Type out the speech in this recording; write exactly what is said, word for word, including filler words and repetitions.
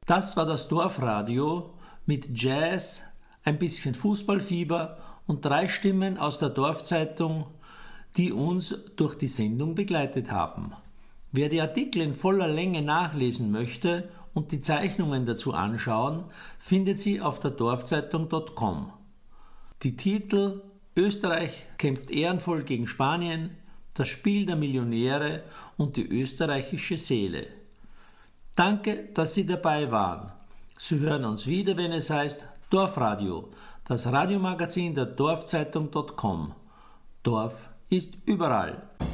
Das war das Dorfradio mit Jazz, ein bisschen Fußballfieber und drei Stimmen aus der Dorfzeitung, die uns durch die Sendung begleitet haben. Wer die Artikel in voller Länge nachlesen möchte und die Zeichnungen dazu anschauen, findet sie auf der dorfzeitung punkt com. Die Titel Österreich kämpft ehrenvoll gegen Spanien, das Spiel der Millionäre und die österreichische Seele. Danke, dass Sie dabei waren. Sie hören uns wieder, wenn es heißt Dorfradio, das Radiomagazin der dorfzeitung punkt com. Dorf ist überall.